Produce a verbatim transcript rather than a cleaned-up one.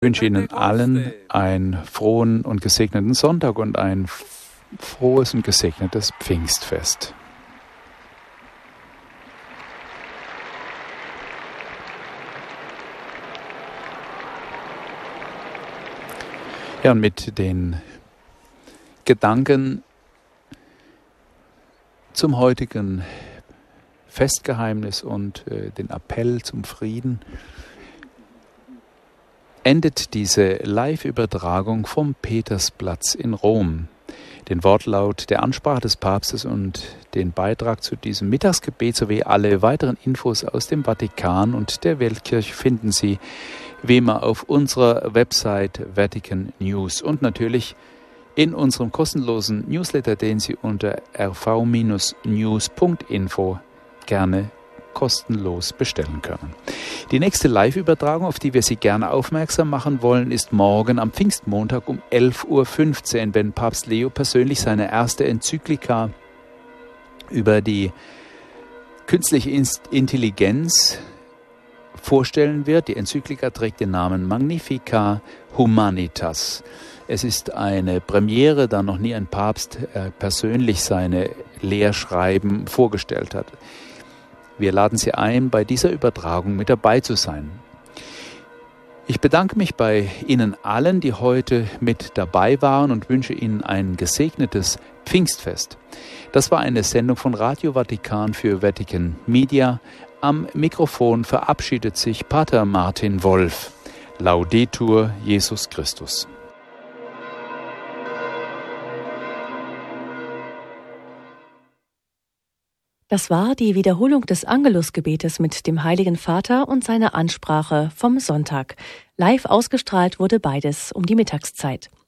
Ich wünsche Ihnen allen einen frohen und gesegneten Sonntag und ein frohes und gesegnetes Pfingstfest. Ja, und mit den Gedanken zum heutigen Festgeheimnis und äh, den Appell zum Frieden endet diese Live-Übertragung vom Petersplatz in Rom. Den Wortlaut der Ansprache des Papstes und den Beitrag zu diesem Mittagsgebet sowie alle weiteren Infos aus dem Vatikan und der Weltkirche finden Sie wie immer auf unserer Website Vatican News und natürlich in unserem kostenlosen Newsletter, den Sie unter r v news punkt info gerne kostenlos bestellen können. Die nächste Live-Übertragung, auf die wir Sie gerne aufmerksam machen wollen, ist morgen am Pfingstmontag um elf Uhr fünfzehn, wenn Papst Leo persönlich seine erste Enzyklika über die künstliche Intelligenz vorstellen wird. Die Enzyklika trägt den Namen Magnificat Humanitas. Es ist eine Premiere, da noch nie ein Papst äh, persönlich seine Lehrschreiben vorgestellt hat. Wir laden Sie ein, bei dieser Übertragung mit dabei zu sein. Ich bedanke mich bei Ihnen allen, die heute mit dabei waren und wünsche Ihnen ein gesegnetes Pfingstfest. Das war eine Sendung von Radio Vatikan für Vatican Media. Am Mikrofon verabschiedet sich Pater Martin Wolf. Laudetur Jesus Christus. Das war die Wiederholung des Angelusgebetes mit dem Heiligen Vater und seiner Ansprache vom Sonntag. Live ausgestrahlt wurde beides um die Mittagszeit.